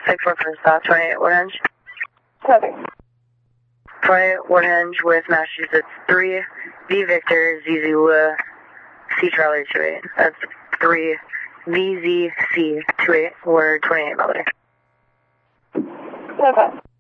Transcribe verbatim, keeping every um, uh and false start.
six four for stop, twenty-eight Woodhenge. Copy. twenty-eight Woodhenge with Massachusetts three, V Victor, Z Z Lua, C Charlie two eight. That's three, V Z C two eight, or twenty-eight Melody. Okay.